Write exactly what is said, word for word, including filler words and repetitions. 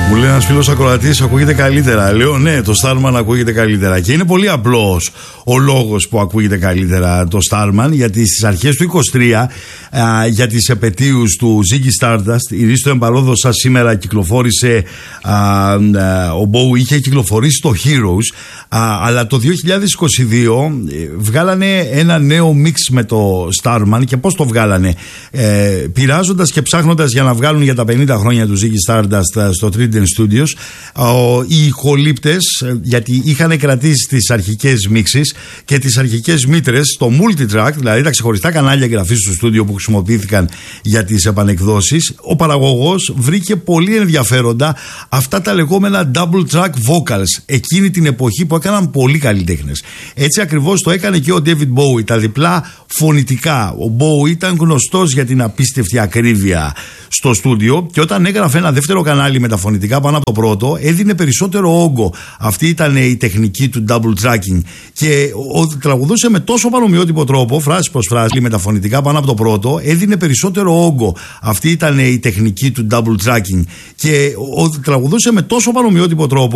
Μου λέει ένας φίλος ακροατής, ακούγεται καλύτερα. Λέω ναι, το Starman ακούγεται καλύτερα. Και είναι πολύ απλός ο λόγος που ακούγεται καλύτερα το Starman, γιατί στις αρχές του είκοσι τρία, α, για τις επετείους του Ziggy Stardust, η Ρίστο Εμπαρόδοσα σήμερα κυκλοφόρησε, α, α, ο Bowie είχε κυκλοφορήσει το Heroes, α, αλλά το δύο χιλιάδες είκοσι δύο βγάλανε ένα νέο μίξ με το Starman. Και πώς το βγάλανε? Ε, πειράζοντας και ψάχνοντας για να βγάλουν για τα πενήντα χρόνια του Ziggy Stardust στο Trident Studios, οι ηχολήπτες, γιατί είχαν κρατήσει τις αρχικές μίξεις και τις αρχικές μήτρες στο multitrack, δηλαδή τα ξεχωριστά κανάλια εγγραφής του στούντιο που χρησιμοποιήθηκαν για τις επανεκδόσεις, ο παραγωγός βρήκε πολύ ενδιαφέροντα αυτά τα λεγόμενα double track vocals εκείνη την εποχή που έκαναν πολλοί καλλιτέχνες. Έτσι ακριβώς το έκανε και ο David Bowie, τα διπλά φωνητικά. Ο Bowie ήταν γνωστός για την απίστευτη ακρίβεια στο στούντιο και όταν έγραφε ένα δεύτερο κανάλι με τα φωνητικά πάνω από το πρώτο, έδινε περισσότερο όγκο. Αυτή ήταν η τεχνική του double tracking. Και ο, τραγουδούσε με τόσο παρομοιότυπο τρόπο, φράση προς φράση, με τα φωνητικά πάνω από το πρώτο, έδινε περισσότερο όγκο. Αυτή ήταν η τεχνική του double tracking. Και ο, τραγουδούσε με τόσο παρομοιότυπο τρόπο.